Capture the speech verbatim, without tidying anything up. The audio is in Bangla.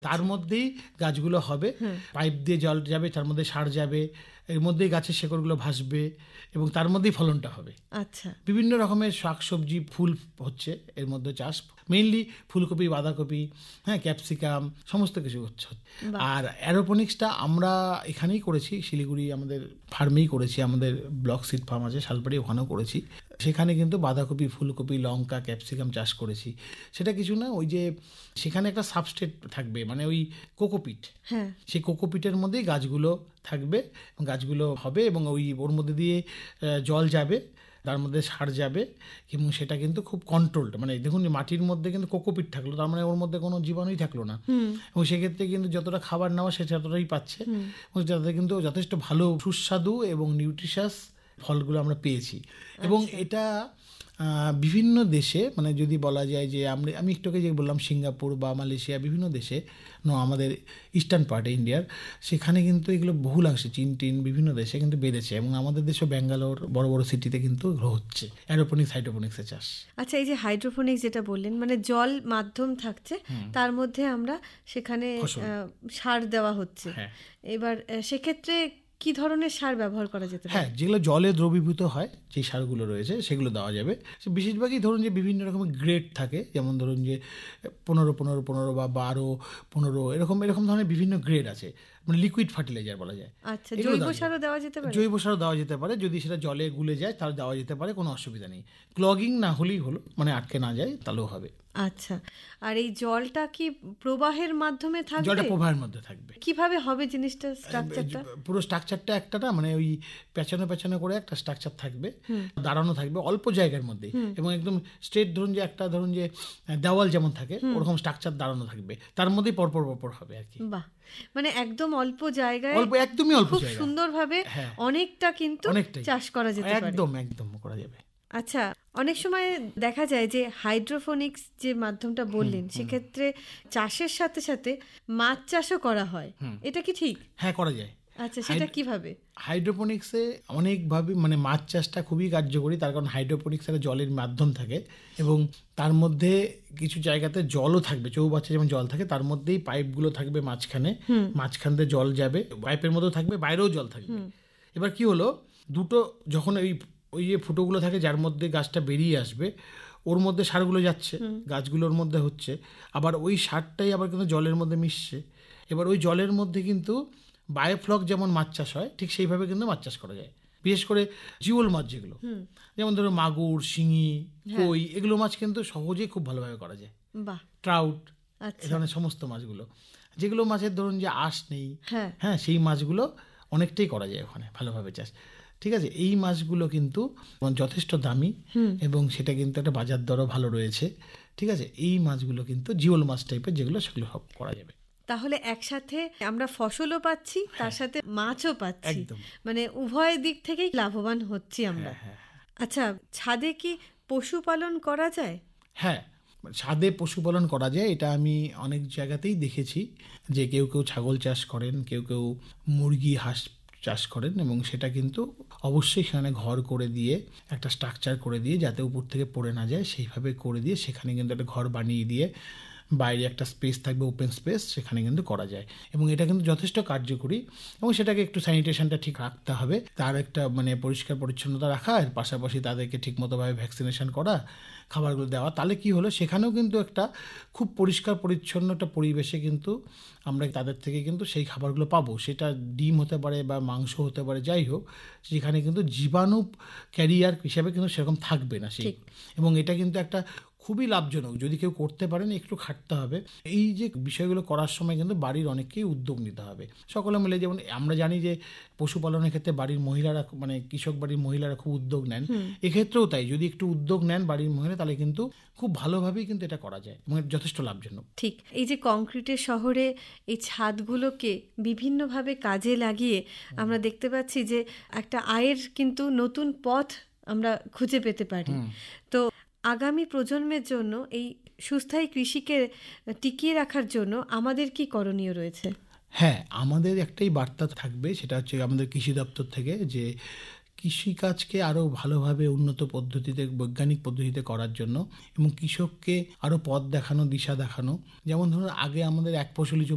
তার মধ্যেই গাছগুলো হবে, পাইপ দিয়ে জল যাবে, তার মধ্যে সার যাবে, এর মধ্যেই গাছের শেকড়গুলো ভাসবে এবং তার মধ্যেই ফলনটা হবে। আচ্ছা, বিভিন্ন রকমের শাকসবজি ফুল হচ্ছে এর মধ্যে চাষ, মেইনলি ফুলকপি, বাঁধাকপি, হ্যাঁ, ক্যাপসিকাম, সমস্ত কিছু হচ্ছে। আর অ্যারোপনিক্সটা আমরা এখানেই করেছি, শিলিগুড়ি আমাদের ফার্মেই করেছি, আমাদের ব্লক সিড ফার্ম আছে শালপাড়ি, ওখানেও করেছি। সেখানে কিন্তু বাঁধাকপি, ফুলকপি, লঙ্কা, ক্যাপসিকাম চাষ করেছি। সেটা কিছু না, ওই যে সেখানে একটা সাবস্ট্রেট থাকবে, মানে ওই কোকোপিট, হ্যাঁ, সেই কোকোপিটের মধ্যেই গাছগুলো থাকবে, গাছগুলো হবে এবং ওই ওর মধ্যে দিয়ে জল যাবে, তার মধ্যে সার যাবে এবং সেটা কিন্তু খুব কন্ট্রোলড। মানে দেখুন, মাটির মধ্যে কিন্তু কোকোপিট থাকলো, তার মানে ওর মধ্যে কোনো জীবাণুই থাকলো না, এবং সেক্ষেত্রে কিন্তু যতটা খাবার নেওয়া সে ততটাই পাচ্ছে এবং যাতে কিন্তু যথেষ্ট ভালো সুস্বাদু এবং নিউট্রিশাস ফলগুলো আমরা পেয়েছি। এবং এটা বিভিন্ন দেশে, মানে যদি বলা যায় যে আমরা আমি একটু আগে যে বললাম সিঙ্গাপুর বা মালয়েশিয়া, বিভিন্ন দেশে, নো আমাদের ইস্টার্ন পার্টে ইন্ডিয়ার, সেখানে কিন্তু এগুলো বহুলাংশে চীন টিন বিভিন্ন দেশে কিন্তু বেড়েছে এবং আমাদের দেশে ব্যাঙ্গালোর বড় বড় সিটিতে কিন্তু এগুলো হচ্ছে অ্যারোপনিক্স, হাইড্রোপনিক্সের চাষ। আচ্ছা, এই যে হাইড্রোপনিক্স যেটা বললেন, মানে জল মাধ্যম থাকছে, তার মধ্যে আমরা সেখানে সার দেওয়া হচ্ছে। এবার সেক্ষেত্রে কি ধরনের সার ব্যবহার করা যেতে পারে? হ্যাঁ, যেগুলো জলে দ্রবীভূত হয়, যে সারগুলো রয়েছে সেগুলো দেওয়া যাবে। বেশিরভাগই ধরুন যে বিভিন্ন রকমের গ্রেড থাকে, যেমন ধরুন যে পনেরো পনেরো পনেরো বা বারো পনেরো এরকম এরকম ধরনের বিভিন্ন গ্রেড আছে, মানে লিকুইড ফার্টিলাইজার বলা যায়। আচ্ছা, জৈব সারও দেওয়া যেতে পারে? জৈব সারও দেওয়া যেতে পারে, যদি সেটা জলে গুলে যায় তাহলে দেওয়া যেতে পারে, কোনো অসুবিধা নেই। ক্লগিং না হলেই হলো, মানে আটকে না যায় তাহলেও হবে। আচ্ছা, আর এই জলটা কি প্রবাহের মাধ্যমে থাকবে? জলটা প্রবাহের মধ্যে থাকবে। কিভাবে হবে জিনিসটা, স্ট্রাকচারটা? পুরো স্ট্রাকচারটা একটা না, মানে ওই পেছনে পেছনে করে একটা স্ট্রাকচার থাকবে, দাঁড়ানো থাকবে অল্প জায়গার মধ্যে, এবং একদম স্ট্রেট, ধরুন যে একটা ধরুন যে দেওয়াল যেমন থাকে ওরকম স্ট্রাকচার দাঁড়ানো থাকবে, তার মধ্যেই পরপর পরপর হবে আর কি। বাহ, মানে একদম অল্প জায়গায়, অল্প, একদমই অল্প জায়গা, খুব সুন্দরভাবে অনেকটা কিন্তু চাষ করা যেতে পারে। একদম একদম করা যাবে। আচ্ছা, অনেক সময় দেখা যায় যে হাইড্রোফোনিক্স যে মাধ্যমটা বললেন, সেক্ষেত্রে চাষের সাথে সাথে মাছ চাষও করা হয়, এটা কি ঠিক? হ্যাঁ, করা যায়। আচ্ছা, সেটা কিভাবে? হাইড্রোপনিক্সে অনেকভাবে, মানে মাছ চাষটা খুবই কার্যকরী, তার কারণ হাইড্রোপনিক্সের জলের মাধ্যম থাকে এবং তার মধ্যে কিছু জায়গাতে জলও থাকবে, চৌবাচ্চা যেমন জল থাকে, তার মধ্যেই পাইপগুলো থাকবে মাঝখানে, মাঝখান দিয়ে জল যাবে, পাইপের মধ্যেও থাকবে, বাইরেও জল থাকবে। এবার কি হলো, দুটো যখন ওই ওই যে ফুটোগুলো থাকে যার মধ্যে গাছটা বেরিয়ে আসবে, ওর মধ্যে সারগুলো যাচ্ছে, গাছগুলোর মধ্যে হচ্ছে, আবার ওই সারটাই আবার কিন্তু জলের মধ্যে মিশছে। এবার ওই জলের মধ্যে কিন্তু বায়োফ্লক যেমন মাছ চাষ হয়, ঠিক সেইভাবে কিন্তু মাছ চাষ করা যায়। বিশেষ করে জিওল মাছ যেগুলো, যেমন ধরো মাগুর, শিঙি, কই, এগুলো মাছ কিন্তু সহজেই খুব ভালোভাবে করা যায়। ট্রাউট, এ ধরনের সমস্ত মাছগুলো, যেগুলো মাছের ধরুন যে আঁশ নেই, হ্যাঁ, সেই মাছগুলো অনেকটাই করা যায় ওখানে ভালোভাবে চাষ। ঠিক আছে, এই মাছগুলো কিন্তু যথেষ্ট দামি এবং সেটা কিন্তু একটা বাজার দরও ভালো রয়েছে। ঠিক আছে, এই মাছগুলো কিন্তু জিওল মাছ টাইপের যেগুলো, সেগুলো সব করা যাবে। তাহলে একসাথে আমরা ফসলও পাচ্ছি, তার সাথে মাছও পাচ্ছি, মানে উভয় দিক থেকেই লাভবান হচ্ছি আমরা। আচ্ছা, ছাদে কি পশুপালন করা যায়? হ্যাঁ, ছাদে পশুপালন করা যায়, এটা আমি অনেক জায়গাতেই দেখেছি যে কেউ কেউ ছাগল চাষ করেন, কেউ কেউ মুরগি, হাঁস চাষ করেন, এবং সেটা কিন্তু অবশ্যই সেখানে ঘর করে দিয়ে, একটা স্ট্রাকচার করে দিয়ে, যাতে উপর থেকে পড়ে না যায় সেইভাবে করে দিয়ে, সেখানে কিন্তু একটা ঘর বানিয়ে দিয়ে বাইরে একটা স্পেস থাকবে, ওপেন স্পেস, সেখানে কিন্তু করা যায় এবং এটা কিন্তু যথেষ্ট কার্যকরী। এবং সেটাকে একটু স্যানিটেশনটা ঠিক রাখতে হবে, তার একটা মানে পরিষ্কার পরিচ্ছন্নতা রাখা, এর পাশাপাশি তাদেরকে ঠিকমতোভাবে ভ্যাকসিনেশন করা, খাবারগুলো দেওয়া, তাহলে কি হলো, সেখানেও কিন্তু একটা খুব পরিষ্কার পরিচ্ছন্ন একটা পরিবেশে কিন্তু আমরা তাদের থেকে কিন্তু সেই খাবারগুলো পাবো। সেটা ডিম হতে পারে বা মাংস হতে পারে, যাই হোক, যেখানে কিন্তু জীবাণু ক্যারিয়ার হিসাবে কিন্তু সেরকম থাকবে না সেই। এবং এটা কিন্তু একটা খুবই লাভজনক, যদি কেউ করতে পারেন, একটু খাটতে হবে। এই যে বিষয়গুলো করার সময় কিন্তু বাড়ির অনেককেই উদ্যোগ নিতে হবে, সকলে মিলে। যেমন আমরা জানি যে পশুপালনের ক্ষেত্রে বাড়ির মহিলারা, মানে কৃষক বাড়ির মহিলারা খুব উদ্যোগ নেন, এক্ষেত্রেও তাই, যদি একটু উদ্যোগ নেন বাড়ির মহিলা, তাহলে কিন্তু খুব ভালোভাবেই কিন্তু এটা করা যায় এবং যথেষ্ট লাভজনক। ঠিক, এই যে কংক্রিটের শহরে এই ছাদগুলোকে বিভিন্নভাবে কাজে লাগিয়ে আমরা দেখতে পাচ্ছি যে একটা আয়ের কিন্তু নতুন পথ আমরা খুঁজে পেতে পারি। তো আগামী প্রজন্মের জন্য এই সুস্থায়ী কৃষিকে টিকিয়ে রাখার জন্য আমাদের কি করণীয় রয়েছে? হ্যাঁ, আমাদের একটাই বার্তা থাকবে, সেটা হচ্ছে আমাদের কৃষি দপ্তর থেকে, যে কৃষিকাজকে আরও ভালোভাবে উন্নত পদ্ধতিতে, বৈজ্ঞানিক পদ্ধতিতে করার জন্য এবং কৃষককে আরও পথ দেখানো, দিশা দেখানো। যেমন ধরুন, আগে আমাদের এক ফসলি